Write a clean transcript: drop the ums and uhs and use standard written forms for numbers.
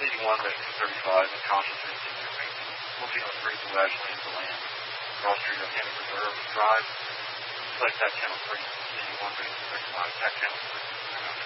CD1 rate 235 and concentrate senior rate. Looking on the Greenville Ashland into land. Cross Street Organic Reserve Drive. Select that channel 3, CD1 rate 235, that channel 3.